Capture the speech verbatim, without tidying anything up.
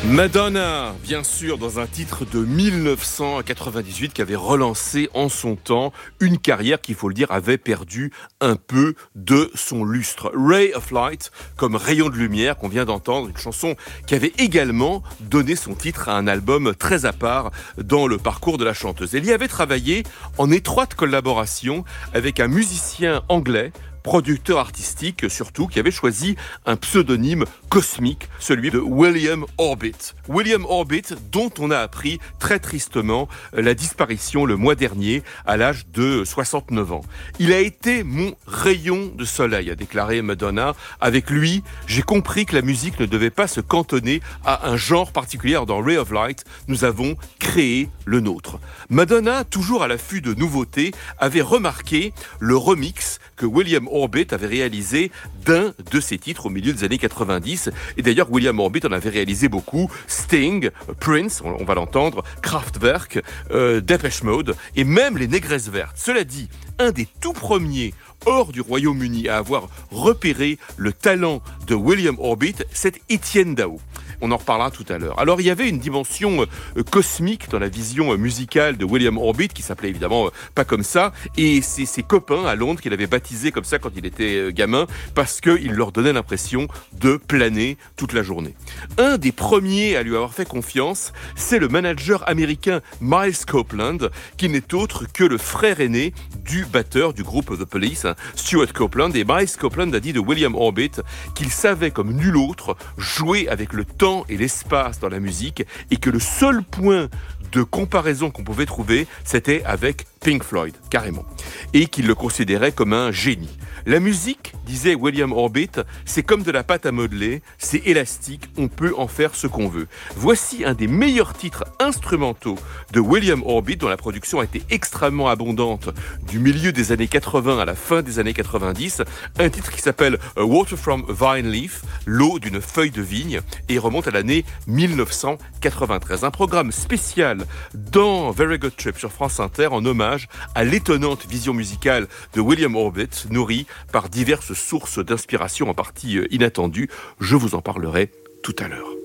Madonna, bien sûr, dans un titre de mille neuf cent quatre-vingt-dix-huit qui avait relancé en son temps une carrière qui, il faut le dire, avait perdu un peu de son lustre. Ray of Light, comme rayon de lumière qu'on vient d'entendre, une chanson qui avait également donné son titre à un album très à part dans le parcours de la chanteuse. Elle y avait travaillé en étroite collaboration avec un musicien anglais, producteur artistique surtout, qui avait choisi un pseudonyme cosmique, celui de William Orbit. William Orbit, dont on a appris très tristement la disparition le mois dernier à l'âge de soixante-neuf ans. Il a été mon rayon de soleil, a déclaré Madonna. Avec lui, j'ai compris que la musique ne devait pas se cantonner à un genre particulier. Dans Ray of Light, nous avons créé le nôtre. Madonna, toujours à l'affût de nouveautés, avait remarqué le remix que William Orbit avait réalisé d'un de ses titres au milieu des années quatre-vingt-dix. Et d'ailleurs, William Orbit en avait réalisé beaucoup. Sting, Prince, on va l'entendre, Kraftwerk, euh, Depeche Mode et même les Négresses Vertes. Cela dit, un des tout premiers hors du Royaume-Uni à avoir repéré le talent de William Orbit, c'est Étienne Dao. On en reparlera tout à l'heure. Alors, il y avait une dimension euh, cosmique dans la vision euh, musicale de William Orbit, qui s'appelait évidemment euh, pas comme ça, et c'est ses copains à Londres qu'il avait baptisé comme ça quand il était euh, gamin, parce qu'il leur donnait l'impression de planer toute la journée. Un des premiers à lui avoir fait confiance, c'est le manager américain Miles Copeland, qui n'est autre que le frère aîné du batteur du groupe The Police, hein, Stuart Copeland. Et Miles Copeland a dit de William Orbit qu'il savait comme nul autre jouer avec le temps et l'espace dans la musique, et que le seul point de comparaison qu'on pouvait trouver, c'était avec Pink Floyd, carrément, et qu'il le considérait comme un génie. La musique, disait William Orbit, c'est comme de la pâte à modeler, c'est élastique, on peut en faire ce qu'on veut. Voici un des meilleurs titres instrumentaux de William Orbit, dont la production a été extrêmement abondante du milieu des années quatre-vingts à la fin des années quatre-vingt-dix, un titre qui s'appelle Water from a Vine Leaf, l'eau d'une feuille de vigne, et remonte à l'année mille neuf cent quatre-vingt-treize. Un programme spécial dans Very Good Trip sur France Inter en hommage à l'étonnante vision musicale de William Orbit, nourrie par diverses sources d'inspiration en partie inattendues. Je vous en parlerai tout à l'heure.